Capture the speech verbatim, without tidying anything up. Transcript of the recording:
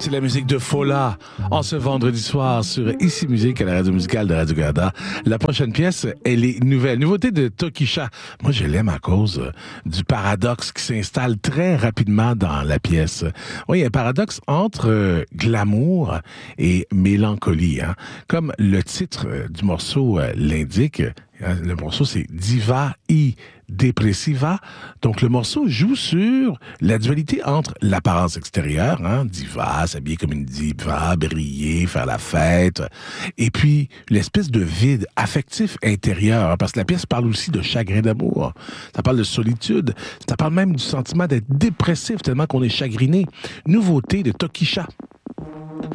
C'est la musique de Fola en ce vendredi soir sur Ici Musique à la radio musicale de Radio-Canada. La prochaine pièce, elle est nouvelle. Nouveauté de Tokischa. Moi, je l'aime à cause du paradoxe qui s'installe très rapidement dans la pièce. Oui, il y a un paradoxe entre euh, glamour et mélancolie. Hein? Comme le titre euh, du morceau euh, l'indique, le morceau, c'est Diva y Depressiva. Donc, le morceau joue sur la dualité entre l'apparence extérieure, hein, diva, s'habiller comme une diva, briller, faire la fête, et puis l'espèce de vide affectif intérieur, hein, parce que la pièce parle aussi de chagrin d'amour, ça parle de solitude, ça parle même du sentiment d'être dépressif tellement qu'on est chagriné. Nouveauté de Tokischa.